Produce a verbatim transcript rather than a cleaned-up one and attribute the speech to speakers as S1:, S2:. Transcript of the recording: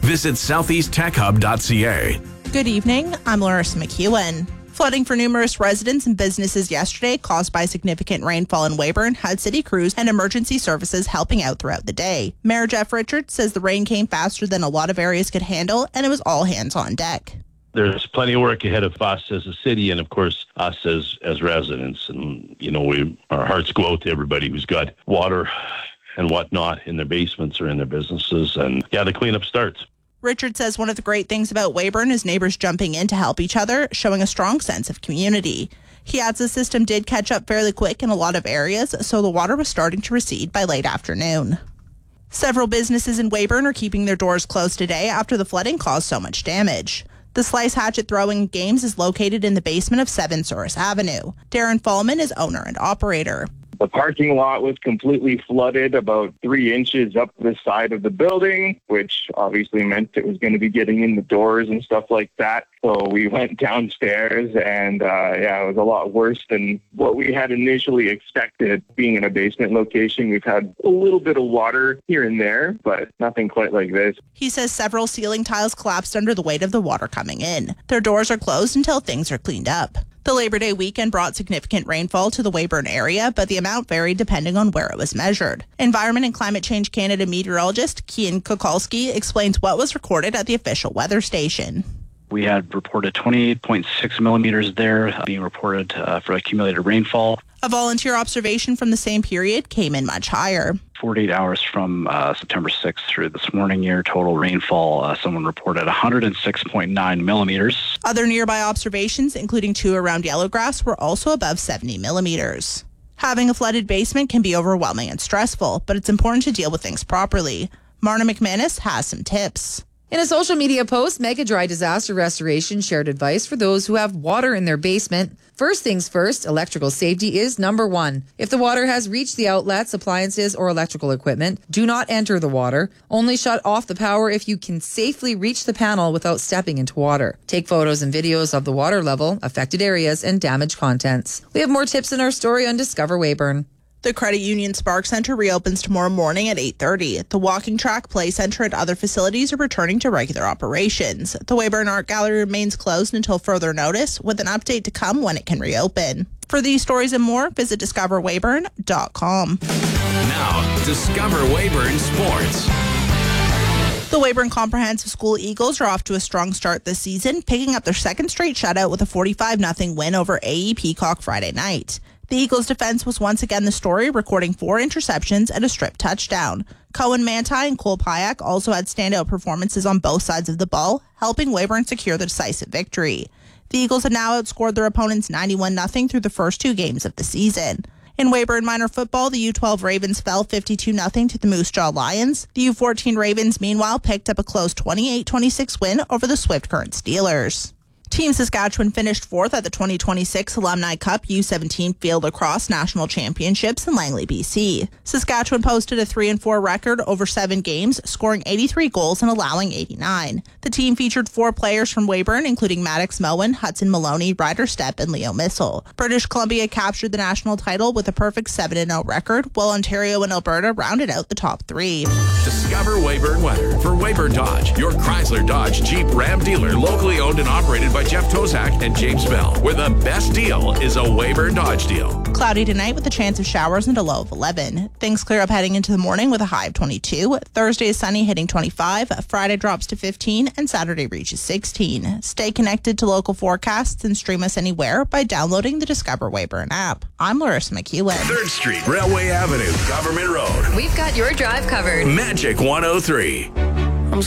S1: Visit southeast tech hub dot c a.
S2: Good evening. I'm Larissa McEwen. Flooding for numerous residents and businesses yesterday caused by significant rainfall in Weyburn had city crews and emergency services helping out throughout the day. Mayor Jeff Richards says the rain came faster than a lot of areas could handle, and it was all hands on deck.
S3: There's plenty of work ahead of us as a city and, of course, us as, as residents. And, you know, we our hearts go out to everybody who's got water and whatnot in their basements or in their businesses. And, yeah, the cleanup starts.
S2: Richard says one of the great things about Weyburn is neighbors jumping in to help each other, showing a strong sense of community. He adds the system did catch up fairly quick in a lot of areas, so the water was starting to recede by late afternoon. Several businesses in Weyburn are keeping their doors closed today after the flooding caused so much damage. The Slice Hatchet Throwing Games is located in the basement of seven Souris Avenue. Darren Fallman is owner and operator.
S4: The parking lot was completely flooded about three inches up the side of the building, which obviously meant it was going to be getting in the doors and stuff like that. So we went downstairs and, uh, yeah, it was a lot worse than what we had initially expected. Being in a basement location, we've had a little bit of water here and there, but nothing quite like this.
S2: He says several ceiling tiles collapsed under the weight of the water coming in. Their doors are closed until things are cleaned up. The Labor Day weekend brought significant rainfall to the Weyburn area, but the amount varied depending on where it was measured. Environment and Climate Change Canada meteorologist Kian Kukulski explains what was recorded at the official weather station.
S5: We had reported twenty-eight point six millimeters there uh, being reported uh, for accumulated rainfall.
S2: A volunteer observation from the same period came in much higher.
S5: forty-eight hours from uh, September sixth through this morning here, total rainfall, uh, someone reported one hundred six point nine millimeters.
S2: Other nearby observations, including two around Yellowgrass, were also above seventy millimeters. Having a flooded basement can be overwhelming and stressful, but it's important to deal with things properly. Marna McManus has some tips.
S6: In a social media post, Mega Dry Disaster Restoration shared advice for those who have water in their basement. First things first, electrical safety is number one. If the water has reached the outlets, appliances, or electrical equipment, do not enter the water. Only shut off the power if you can safely reach the panel without stepping into water. Take photos and videos of the water level, affected areas, and damaged contents. We have more tips in our story on Discover Weyburn.
S2: The Credit Union Spark Center reopens tomorrow morning at eight thirty. The walking track, play center, and other facilities are returning to regular operations. The Weyburn Art Gallery remains closed until further notice, with an update to come when it can reopen. For these stories and more, visit discover weyburn dot com.
S1: Now, Discover Weyburn Sports.
S2: The Weyburn Comprehensive School Eagles are off to a strong start this season, picking up their second straight shutout with a forty-five nothing win over A E Peacock Friday night. The Eagles' defense was once again the story, recording four interceptions and a strip touchdown. Cohen Manti and Cole Pyack also had standout performances on both sides of the ball, helping Weyburn secure the decisive victory. The Eagles have now outscored their opponents ninety-one nothing through the first two games of the season. In Weyburn minor football, the U twelve Ravens fell fifty-two nothing to the Moose Jaw Lions. The U fourteen Ravens, meanwhile, picked up a close twenty-eight twenty-six win over the Swift Current Steelers. Team Saskatchewan finished fourth at the twenty twenty-six Alumni Cup U seventeen Field Lacrosse National Championships in Langley, B C. Saskatchewan posted a three and four record over seven games, scoring eighty-three goals and allowing eighty-nine. The team featured four players from Weyburn, including Maddox Moen, Hudson Maloney, Ryder Stepp, and Leo Missile. British Columbia captured the national title with a perfect seven and oh record, while Ontario and Alberta rounded out the top three.
S1: Discover Weyburn weather for Weyburn Dodge, your Chrysler Dodge Jeep Ram dealer, locally owned and operated by Jeff Tozak and James Bell, where the best deal is a Weyburn Dodge deal.
S2: Cloudy tonight with a chance of showers and a low of eleven. Things clear up heading into the morning with a high of twenty-two. Thursday is sunny, hitting twenty-five. Friday drops to fifteen, and Saturday reaches sixteen. Stay connected to local forecasts and stream us anywhere by downloading the Discover Weyburn app. I'm Larissa McEwen.
S1: third Street, Railway Avenue, Government Road.
S7: We've got your drive covered.
S1: Magic one oh three.